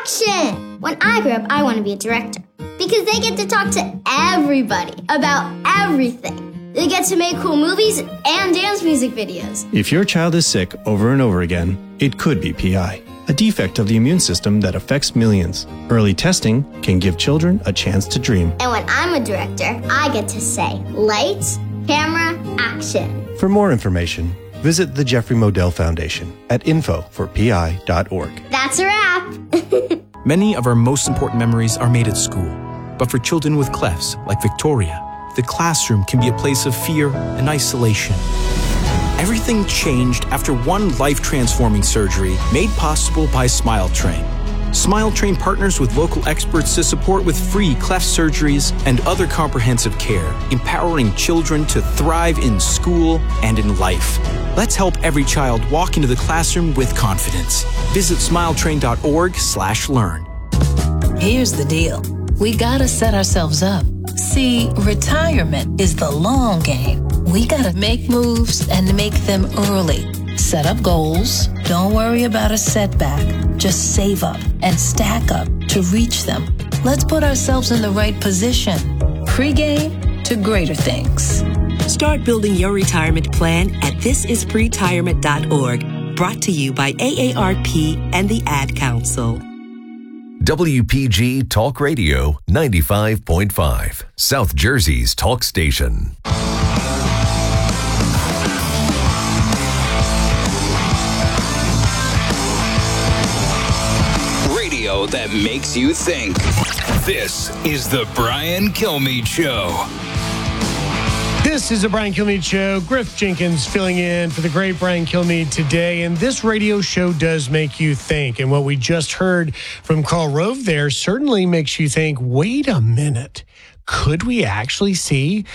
action! When I grow up, I want to be a director because they get to talk to everybody about everything. They get to make cool movies and dance music videos. If your child is sick over and over again, it could be PI, a defect of the immune system that affects millions. Early testing can give children a chance to dream. And when I'm a director, I get to say, lights, camera, action. For more information, visit the Jeffrey Modell Foundation at info4pi.org. That's a wrap. Many of our most important memories are made at school. But for children with clefts, like Victoria, the classroom can be a place of fear and isolation. Everything changed after one life-transforming surgery made possible by SmileTrain. SmileTrain partners with local experts to support with free cleft surgeries and other comprehensive care, empowering children to thrive in school and in life. Let's help every child walk into the classroom with confidence. Visit smiletrain.org/learn. Here's the deal. We gotta set ourselves up. See, retirement is the long game. We gotta make moves and make them early. Set up goals. Don't worry about a setback. Just save up and stack up to reach them. Let's put ourselves in the right position. Pre-game to greater things. Start building your retirement plan at thisispretirement.org. Brought to you by AARP and the Ad Council. WPG Talk Radio 95.5, South Jersey's talk station. Radio that makes you think. This is the Brian Kilmeade Show. This is the Brian Kilmeade Show. Griff Jenkins filling in for the great Brian Kilmeade today. And this radio show does make you think. And what we just heard from Karl Rove there certainly makes you think, wait a minute. Could we actually see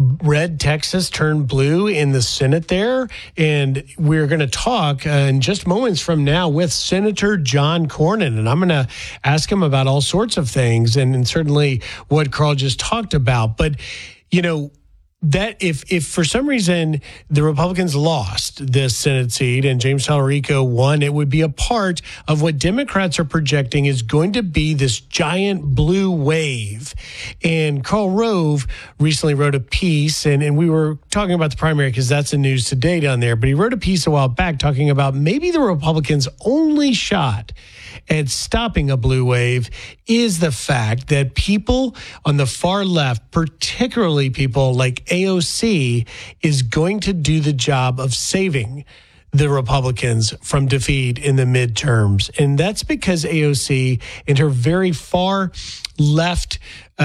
red Texas turn blue in the Senate there? And we're going to talk in just moments from now with Senator John Cornyn. And I'm going to ask him about all sorts of things and certainly what Karl just talked about. But, you know, that if for some reason the Republicans lost this Senate seat and James Talarico won, it would be a part of what Democrats are projecting is going to be this giant blue wave. And Karl Rove recently wrote a piece, and we were talking about the primary because that's the news today down there, but he wrote a piece a while back talking about maybe the Republicans' only shot at stopping a blue wave is the fact that people on the far left, particularly people like AOC, is going to do the job of saving the Republicans from defeat in the midterms. And that's because AOC, in her very far left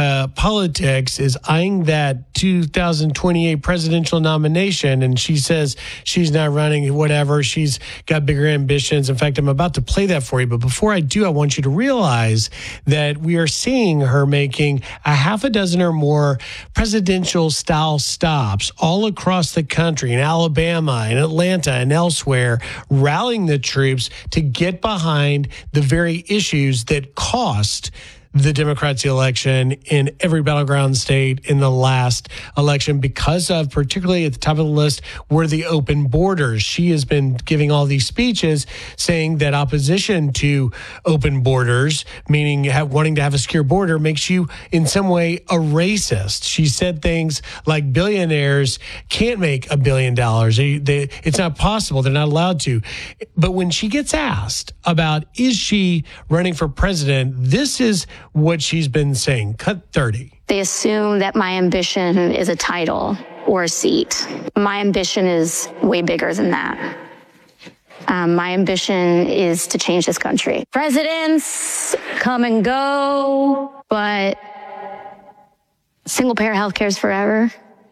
politics, is eyeing that 2028 presidential nomination. And she says she's not running, whatever. She's got bigger ambitions. In fact, I'm about to play that for you. But before I do, I want you to realize that we are seeing her making a half a dozen or more presidential style stops all across the country, in Alabama, in Atlanta, and elsewhere, rallying the troops to get behind the very issues that cost the Democrats the election in every battleground state in the last election, because of, particularly at the top of the list, were the open borders. She has been giving all these speeches saying that opposition to open borders, meaning wanting to have a secure border, makes you in some way a racist. She said things like billionaires can't make $1 billion. It's not possible. They're not allowed to. But when she gets asked about, is she running for president, this is what she's been saying. Cut 30. They assume that my ambition is a title or a seat. My ambition is way bigger than that. My ambition is to change this country. Presidents come and go, but single-payer health care is forever.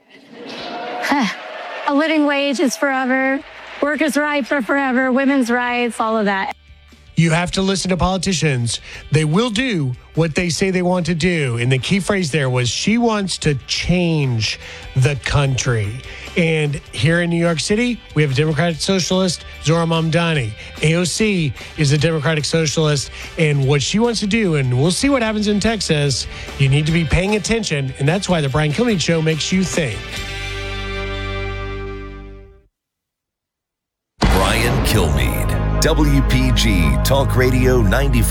A living wage is forever. Workers' rights are forever. Women's rights, all of that. You have to listen to politicians. They will do what they say they want to do. And the key phrase there was she wants to change the country. And here in New York City, we have a Democratic Socialist, Zohran Mamdani. AOC is a Democratic Socialist. And what she wants to do, and we'll see what happens in Texas, you need to be paying attention. And that's why the Brian Kilmeade Show makes you think. Brian Kilmeade, WPG Talk Radio 95.